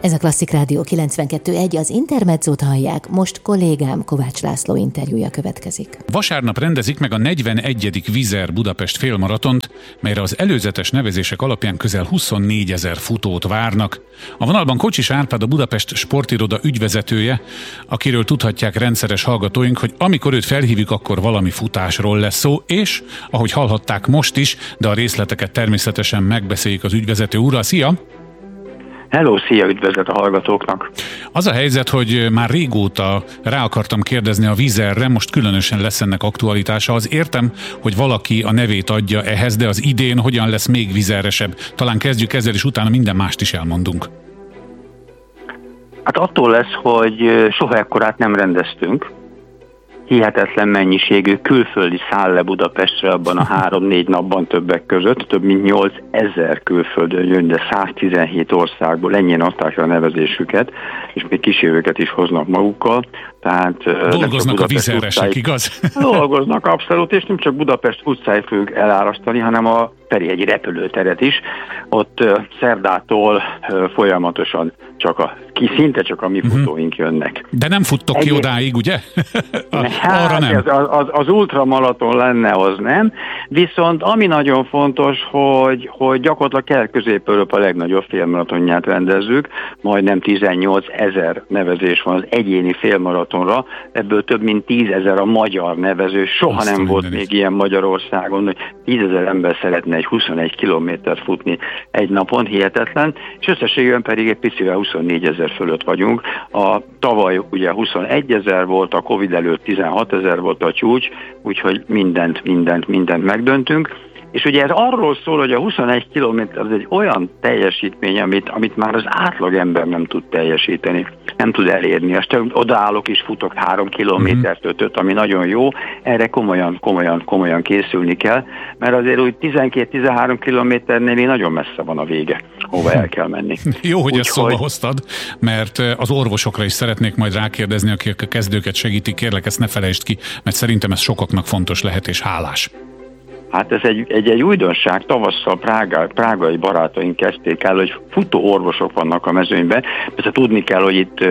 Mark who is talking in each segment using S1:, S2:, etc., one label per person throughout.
S1: Ez a Klasszik Rádió 92.1, az Intermezzót hallják, most kollégám Kovács László interjúja következik.
S2: Vasárnap rendezik meg a 41. Vizer Budapest félmaratont, melyre az előzetes nevezések alapján közel 24 000 futót várnak. A vonalban Kocsis Árpád, a Budapest Sportiroda ügyvezetője, akiről tudhatják rendszeres hallgatóink, hogy amikor őt felhívjuk, akkor valami futásról lesz szó, és ahogy hallhatták most is, de a részleteket természetesen megbeszéljük az ügyvezető úrral. Szia!
S3: Hello, szia, üdvözlet a hallgatóknak!
S2: Az a helyzet, hogy már régóta rá akartam kérdezni a Vizerre, most különösen lesz ennek aktualitása. Az értem, hogy valaki a nevét adja ehhez, de az idén hogyan lesz még vizeresebb? Talán kezdjük ezzel, és utána minden mást is elmondunk.
S3: Hát attól lesz, hogy soha ekkorát nem rendeztünk. Hihetetlen mennyiségű külföldi száll le Budapestre abban a 3-4 napban többek között. Több mint 8000 külföldön jön, de 117 országból, ennyien adták a nevezésüket, és még kísérőket is hoznak magukkal. Tehát
S2: dolgoznak a vizeresek, igaz?
S3: Dolgoznak abszolút, és nem csak Budapest utcáit fogjuk elárasztani, hanem a Ferihegyi repülőteret is. Ott szerdától folyamatosan szinte csak a mi futóink jönnek.
S2: De nem futtok ki odáig, ugye?
S3: Arra nem. Az ultramaraton lenne, az nem. Viszont ami nagyon fontos, hogy gyakorlatilag Kelet-Közép-Európa legnagyobb félmaratonját rendezzük. Majdnem 18 000 nevezés van az egyéni félmaratonra. Ebből több mint 10 000 a magyar nevező. Soha nem volt még ilyen Magyarországon, hogy 10 000 ember szeretne egy 21 kilométert futni egy napon, hihetetlen. És összességében pedig egy picivel 24 000 fölött vagyunk. A tavaly ugye 21 000 volt, a Covid előtt 16 000 volt a csúcs, úgyhogy mindent megdöntünk. És ugye ez arról szól, hogy a 21 kilométer az egy olyan teljesítmény, amit már az átlag ember nem tud teljesíteni, nem tud elérni. Azt odaállok és futok 3 kilométert 5-öt, ami nagyon jó, erre komolyan készülni kell, mert azért úgy 12-13 kilométernél még nagyon messze van a vége, hova el kell menni.
S2: Jó, hogy ezt szóba hoztad, mert az orvosokra is szeretnék majd rákérdezni, akik a kezdőket segítik, kérlek ezt ne felejtsd ki, mert szerintem ez sokaknak fontos lehet és hálás.
S3: Hát ez egy újdonság, tavasszal prágai barátaink kezdték el, hogy futó orvosok vannak a mezőnyben. Persze tudni kell, hogy itt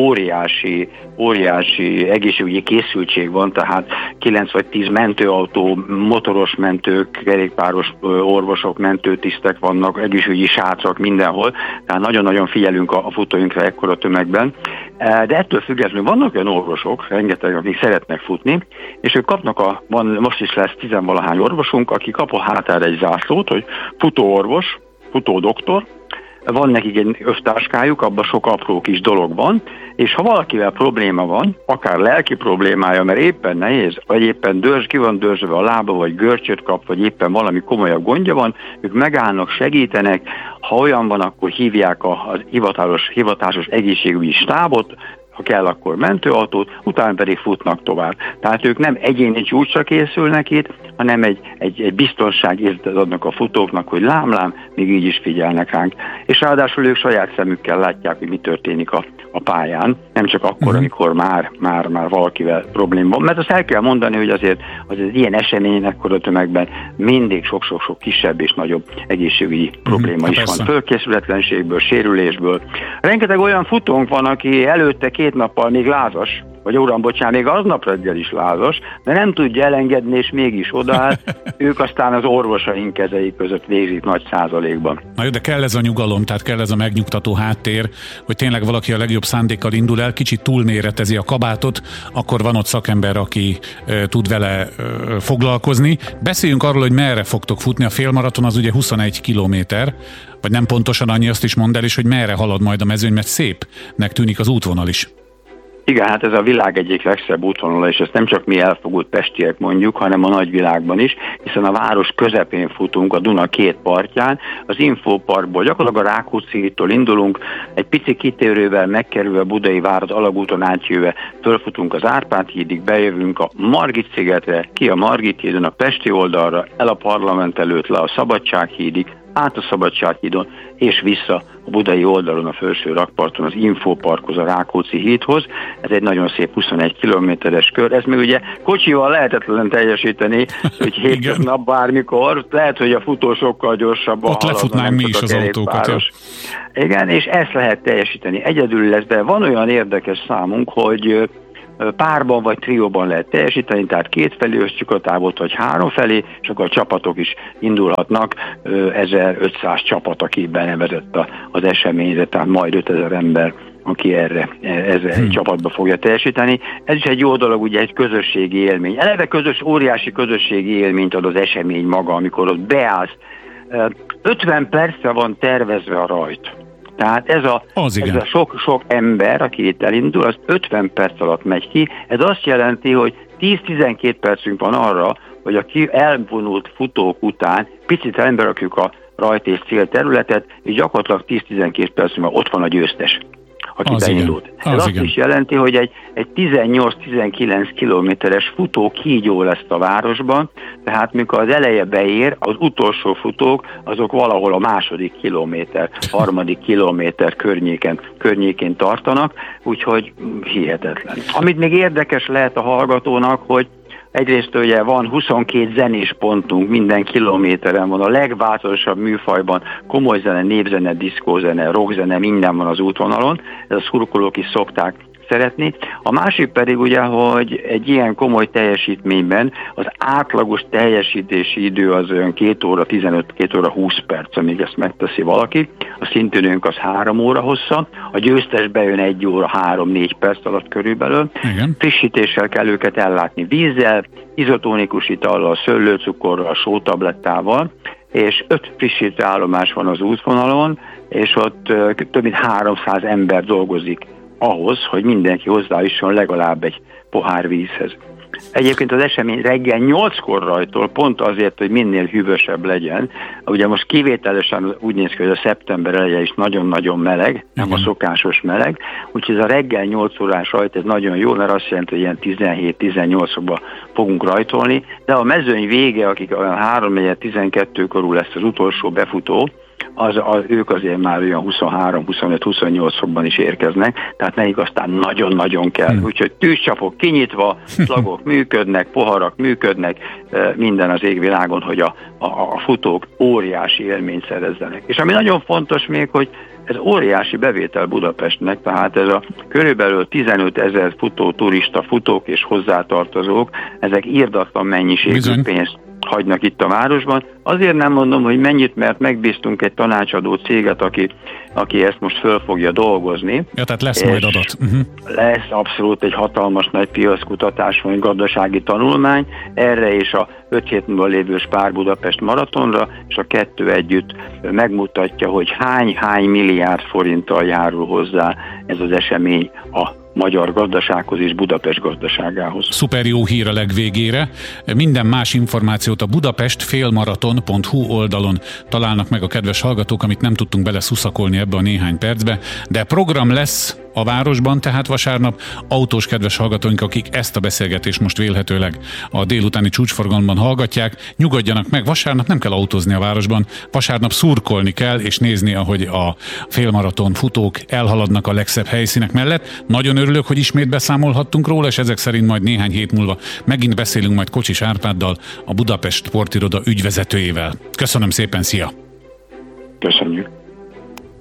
S3: óriási egészségügyi készültség van, tehát 9 vagy 10 mentőautó, motoros mentők, kerékpáros orvosok, mentőtisztek vannak, egészségügyi sátrak mindenhol, tehát nagyon-nagyon figyelünk a futóinkra ekkora tömegben. De ettől függetlenül vannak olyan orvosok, rengeteg, akik szeretnek futni, és ők kapnak, most is lesz 10-valahány orvosunk, aki kap a hátára egy zászlót, hogy futóorvos, futódoktor, van nekik egy övtáskájuk, abban sok apró kis dolog van, és ha valakivel probléma van, akár lelki problémája, mert éppen nehéz, vagy éppen ki van dörzsölve a lába, vagy görcsöt kap, vagy éppen valami komolyabb gondja van, ők megállnak, segítenek, ha olyan van, akkor hívják a hivatásos egészségügyi stábot, ha kell, akkor mentőautót, utána pedig futnak tovább. Tehát ők nem egyéni csúcsra készülnek itt, hanem egy biztonságérzetet adnak a futóknak, hogy lám, még így is figyelnek ránk. És ráadásul ők saját szemükkel látják, hogy mi történik a pályán, nem csak akkor, amikor már valakivel probléma van. Mert azt el kell mondani, hogy azért ilyen esemény ekkora tömegben mindig sok-sok kisebb és nagyobb egészségügyi probléma is van. Fölkészületlenségből, sérülésből. Rengeteg olyan futónk van, aki előtte 2 nappal még lázas, vagy még aznap reggel is lázas, de nem tudja elengedni, és mégis odaáll. Ők aztán az orvosaink kezei között végzik nagy százalékban. Na jó, de kell ez a nyugalom, tehát kell ez a megnyugtató háttér, hogy tényleg valaki a legjobb szándékkal indul el, kicsit túlméretezi a kabátot, akkor van ott szakember, aki tud vele foglalkozni. Beszéljünk arról, hogy merre fogtok futni. A félmaraton az ugye 21 kilométer, vagy nem pontosan annyi, azt is mondd el, és hogy merre halad majd a mezőny, mert szépnek tűnik az útvonal is. Igen, hát ez a világ egyik legszebb útvonala, és ezt nem csak mi elfogult pestiek mondjuk, hanem a nagyvilágban is, hiszen a város közepén futunk, a Duna 2 partján, az Infóparkból, gyakorlatilag a Rákóczi-tól indulunk, egy pici kitérővel megkerülve a Budai Várad alagúton átjöve, fölfutunk az Árpád hídig, bejövünk a Margit szigetre, ki a Margit hídon, a pesti oldalra, el a Parlament előtt, le a Szabadság hídig, át a Szabadsághídon, és vissza a budai oldalon, a felső rakparton az Infoparkhoz, a Rákóczi hídhoz. Ez egy nagyon szép 21 kilométeres kör. Ez még ugye kocsival lehetetlen teljesíteni, hogy hétköznap bármikor. Lehet, hogy a futó sokkal gyorsabban
S2: ott lefutnánk mi is az autókat.
S3: Igen, és ezt lehet teljesíteni. Egyedül lesz, de van olyan érdekes számunk, hogy párban vagy trióban lehet teljesíteni, tehát kétfelé osztjuk a távot, vagy háromfelé, és akkor a csapatok is indulhatnak. 1500 csapat, aki benevezett az eseményre, tehát majd 5000 ember, aki egy csapatba fogja teljesíteni. Ez is egy jó dolog, ugye egy közösségi élmény. Eleve óriási közösségi élményt ad az esemény maga, amikor ott beállsz. 50 percre van tervezve a rajt. Tehát ez a sok ember, aki itt elindul, az 50 perc alatt megy ki. Ez azt jelenti, hogy 10-12 percünk van arra, hogy a elvonult futók után picit elberakjuk a rajt és célterületet, és gyakorlatilag 10-12 percünk ott van a győztes, aki beindult. Ez azt is jelenti, hogy egy 18-19 kilométeres futó kígyó lesz a városban, tehát mikor az eleje beér, az utolsó futók, azok valahol a második kilométer, harmadik kilométer környékén tartanak, úgyhogy hihetetlen. Amit még érdekes lehet a hallgatónak, hogy egyrészt ugye van 22 zenés pontunk, minden kilométeren van, a legváltozatosabb műfajban, komoly zene, népzene, diszkózene, rockzene, minden van az útvonalon, ez a szurkolók is szokták szeretni. A másik pedig ugye, hogy egy ilyen komoly teljesítményben az átlagos teljesítési idő az olyan 2 óra 15, 2 óra 20 perc, amíg ezt megteszi valaki. A szintűnőnk az 3 óra hossza, a győztes bejön 1 óra 3-4 perc alatt körülbelül. Igen. Frissítéssel kell őket ellátni vízzel, izotónikus itallal, szőlőcukorral, sótablettával, és 5 frissítő állomás van az útvonalon, és ott több mint 300 ember dolgozik ahhoz, hogy mindenki hozzájusson legalább egy pohár vízhez. Egyébként az esemény reggel 8-kor rajtol, pont azért, hogy minél hűvösebb legyen. Ugye most kivételesen úgy néz ki, hogy a szeptember eleje is nagyon-nagyon meleg, nem a szokásos meleg, úgyhogy ez a reggel 8 órás rajt, ez nagyon jó, mert azt jelenti, hogy ilyen 17-18-okban fogunk rajtolni, de a mezőny vége, akik olyan 3-12 körül lesz az utolsó befutó, ők azért már olyan 23-25-28-okban is érkeznek, tehát nekik aztán nagyon-nagyon kell. Úgyhogy tűzcsapok kinyitva, szlagok működnek, poharak működnek, minden az égvilágon, hogy a futók óriási élményt szerezzenek. És ami nagyon fontos még, hogy ez óriási bevétel Budapestnek, tehát ez a körülbelül 15 000 futó, turista, futók és hozzátartozók, ezek irdatlan mennyiségű pénzt hagynak itt a városban. Azért nem mondom, hogy mennyit, mert megbíztunk egy tanácsadó céget, aki ezt most föl fogja dolgozni.
S2: Ja, tehát lesz majd adat.
S3: Lesz abszolút egy hatalmas nagy piackutatás, vagy gazdasági tanulmány, erre és a 5 hét múlva lévő Spár Budapest maratonra, és a 2 együtt megmutatja, hogy hány milliárd forinttal járul hozzá ez az esemény a magyar gazdasághoz és Budapest gazdaságához.
S2: Szuper jó hír a legvégére. Minden más információt a budapestfélmaraton.hu oldalon találnak meg a kedves hallgatók, amit nem tudtunk beleszuszakolni ebbe a néhány percbe, de program lesz a városban, tehát vasárnap. Autós kedves hallgatóink, akik ezt a beszélgetést most vélhetőleg a délutáni csúcsforgalomban hallgatják, nyugodjanak meg, vasárnap nem kell autózni a városban, vasárnap szurkolni kell, és nézni, ahogy a félmaraton futók elhaladnak a legszebb helyszínek mellett. Nagyon örülök, hogy ismét beszámolhattunk róla, és ezek szerint majd néhány hét múlva megint beszélünk majd Kocsis Árpáddal, a Budapest Sportiroda ügyvezetőjével. Köszönöm szépen, szia!
S3: Köszönjük!